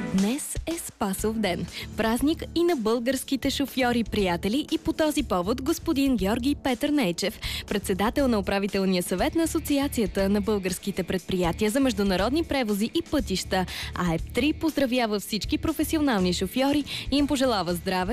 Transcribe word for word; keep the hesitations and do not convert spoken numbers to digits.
Днес е Спасов ден. Празник и на българските шофьори, приятели, и по този повод господин Георги Петърнейчев, председател на управителния съвет на Асоциацията на българските предприятия за международни превози и пътища А Е П три, поздравява всички професионални шофьори и им пожелава здраве,